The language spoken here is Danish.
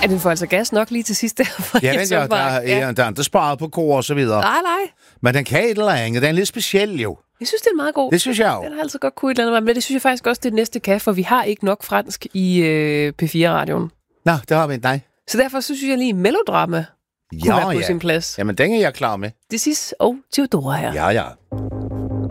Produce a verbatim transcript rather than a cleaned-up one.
Er den får altså gas nok lige til sidst der? Ja, men ja, der er, ja. der er ikke sparet på kor og så videre. Nej, nej. Men den kan et eller andet. Den er lidt speciel jo. Jeg synes, det er meget god. Det synes jeg jo. Den har altså godt kunne et eller andet, men det synes jeg faktisk også, det er det næste kan, for vi har ikke nok fransk i øh, P fire-radioen. Nå, det har vi ikke, nej. Så derfor så synes jeg lige, melodrama kunne ja, være på ja. sin plads. Jamen, den er jeg klar med. Det sidste og Theodora her. Ja, ja.